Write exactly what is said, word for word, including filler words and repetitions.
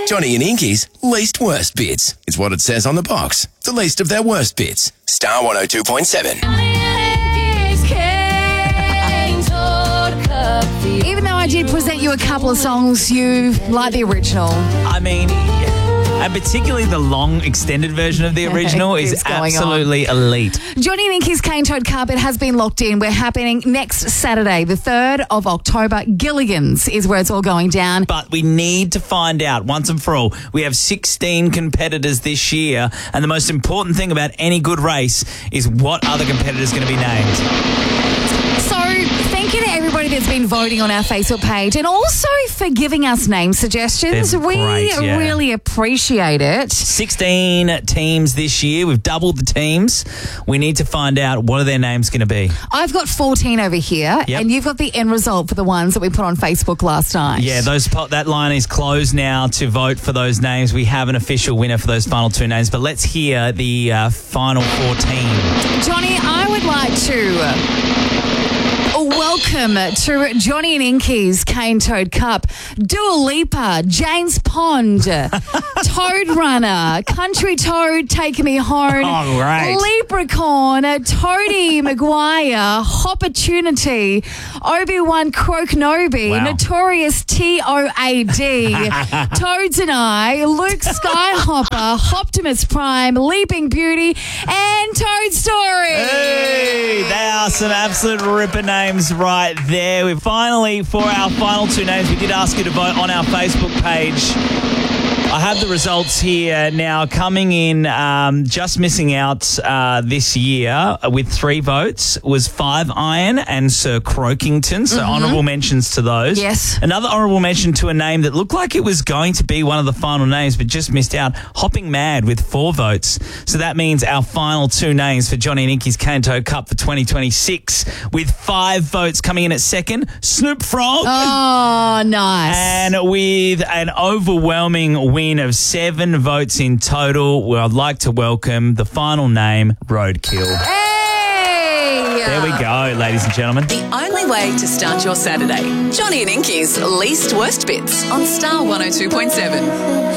Johnny and Inky's least worst bits. It's what it says on the box. The least of their worst bits. Star one oh two point seven. Even though I did present you a couple of songs, you like the original. I mean, and particularly the long extended version of the original is Keeps going absolutely elite. Johnny and Inky's Cane Toad Cup, it has been locked in. We're happening next Saturday, the third of October. Gilligan's is where it's all going down. But we need to find out once and for all. We have sixteen competitors this year, and the most important thing about any good race is what other competitor's going to be named. So thank you to everybody that's been voting on our Facebook page and also for giving us name suggestions. They're we great, yeah. really appreciate it. sixteen teams this year. We've doubled the teams. We need to find out what are their names going to be. I've got fourteen over here, Yep. and you've got the end result for the ones that we put on Facebook last night. Yeah, those po- that line is closed now to vote for those names. We have an official winner for those final two names, but let's hear the uh, final fourteen. Johnny, I would like to welcome to Johnny and Inky's Cane Toad Cup, Dua Lipa, James Pond, Toad Runner, Country Toad, Take Me Home, Oh, right. Leprechaun, Toadie Maguire, Hopportunity, Obi-Wan Croaknobi, Wow. Notorious T O A D, Toads and I, Luke Skyhopper, Optimus Prime, Leaping Beauty, and Toad Story. Hey, they are some absolute ripper names right there. We finally, for our final two names, we did ask you to vote on our Facebook page. I have the results here now. Coming in, um, just missing out uh, this year with three votes was Five Iron and Sir Croakington. So Mm-hmm. honourable mentions to those. Yes. Another honourable mention to a name that looked like it was going to be one of the final names, but just missed out. Hopping Mad with four votes. So that means our final two names for Johnny and Inky's Cane Toad Cup for twenty twenty-six with five votes coming in at second. Snoop Frog. Oh, nice. And with an overwhelming win of seven votes in total, well, I'd like to welcome the final name, Roadkill. Hey! There we go, ladies and gentlemen. The only way to start your Saturday. Johnny and Inky's least worst bits on Star one oh two point seven.